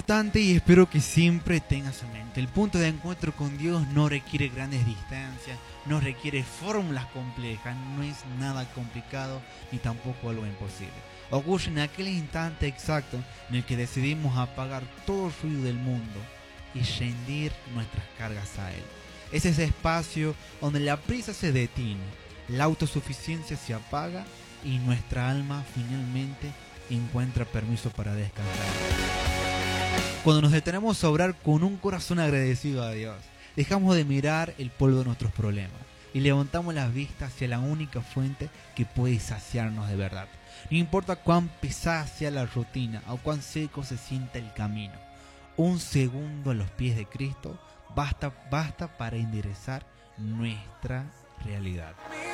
importante y espero que siempre tengas en mente, el punto de encuentro con Dios no requiere grandes distancias, no requiere fórmulas complejas, no es nada complicado ni tampoco algo imposible. Ocurre en aquel instante exacto en el que decidimos apagar todo el ruido del mundo y rendir nuestras cargas a Él. Es ese espacio donde la prisa se detiene, la autosuficiencia se apaga y nuestra alma finalmente encuentra permiso para descansar. Cuando nos detenemos a orar con un corazón agradecido a Dios, dejamos de mirar el polvo de nuestros problemas y levantamos las vistas hacia la única fuente que puede saciarnos de verdad. No importa cuán pesada sea la rutina o cuán seco se sienta el camino, un segundo a los pies de Cristo basta para enderezar nuestra realidad.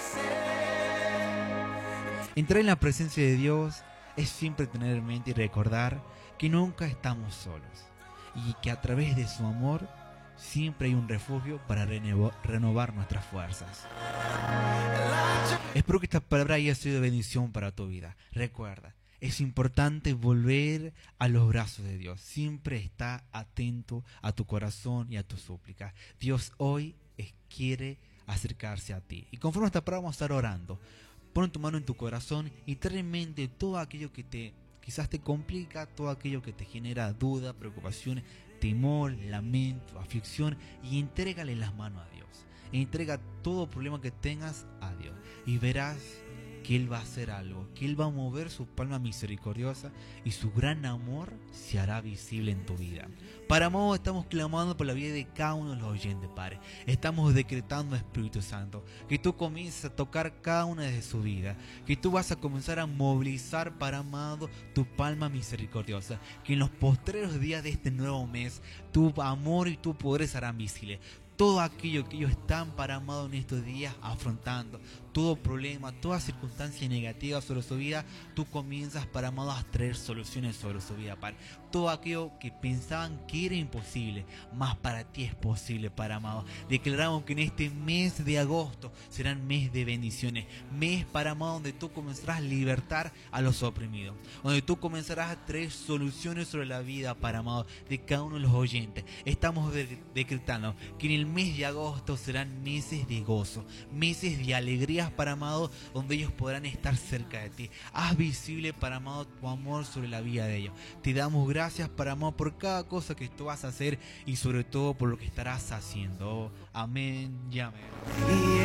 Entrar en la presencia de Dios es siempre tener en mente y recordar que nunca estamos solos y que a través de su amor siempre hay un refugio para renovar nuestras fuerzas. Espero que esta palabra haya sido de bendición para tu vida. Recuerda, es importante volver a los brazos de Dios. Siempre está atento a tu corazón y a tus súplicas. Dios hoy quiere acercarse a ti. Y conforme a esta palabra vamos a estar orando. Pon tu mano en tu corazón y trae en mente todo aquello que quizás te complica, todo aquello que te genera duda, preocupación, temor, lamento, aflicción, y entrégale las manos a Dios. Entrega todo problema que tengas a Dios y verás que Él va a hacer algo, que Él va a mover su palma misericordiosa y su gran amor se hará visible en tu vida. Para amado, estamos clamando por la vida de cada uno de los oyentes, Padre. Estamos decretando, Espíritu Santo, que tú comiences a tocar cada una de su vida, que tú vas a comenzar a movilizar, para amado, tu palma misericordiosa, que en los postreros días de este nuevo mes, tu amor y tu poder serán visibles. Todo aquello que ellos están, para amado, en estos días afrontando, todo problema, toda circunstancia negativa sobre su vida, tú comienzas, para amado, a traer soluciones sobre su vida, Padre. Todo aquello que pensaban que era imposible, más para ti es posible, Padre amado. Declaramos que en este mes de agosto será un mes de bendiciones, mes, para amado, donde tú comenzarás a libertar a los oprimidos, donde tú comenzarás a traer soluciones sobre la vida, para amado, de cada uno de los oyentes. Estamos decretando que en el mes de agosto serán meses de gozo, meses de alegrías, para amado, donde ellos podrán estar cerca de ti. Haz visible, para amado, tu amor sobre la vida de ellos. Te damos gracias, para amado, por cada cosa que tú vas a hacer y sobre todo por lo que estarás haciendo. Amén y amén.